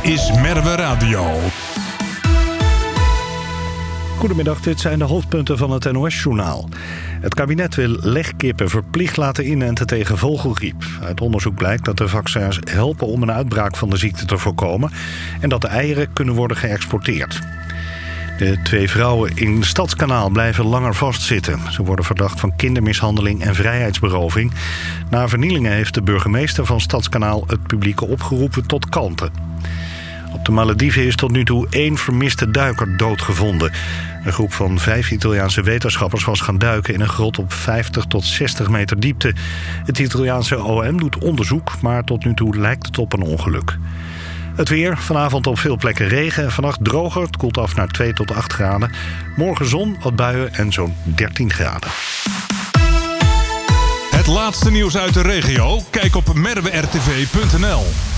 is Merwe Radio. Goedemiddag, dit zijn de hoofdpunten van het NOS-journaal. Het kabinet wil legkippen verplicht laten inenten tegen vogelgriep. Uit onderzoek blijkt dat de vaccins helpen om een uitbraak van de ziekte te voorkomen en dat de eieren kunnen worden geëxporteerd. De 2 vrouwen in Stadskanaal blijven langer vastzitten. Ze worden verdacht van kindermishandeling en vrijheidsberoving. Na vernielingen heeft de burgemeester van Stadskanaal het publiek opgeroepen tot kalmte. Op de Malediven is tot nu toe 1 vermiste duiker doodgevonden. Een groep van 5 Italiaanse wetenschappers was gaan duiken in een grot op 50 tot 60 meter diepte. Het Italiaanse OM doet onderzoek, maar tot nu toe lijkt het op een ongeluk. Het weer, vanavond op veel plekken regen en vannacht droger. Het koelt af naar 2 tot 8 graden. Morgen zon, wat buien en zo'n 13 graden. Het laatste nieuws uit de regio? Kijk op merwertv.nl.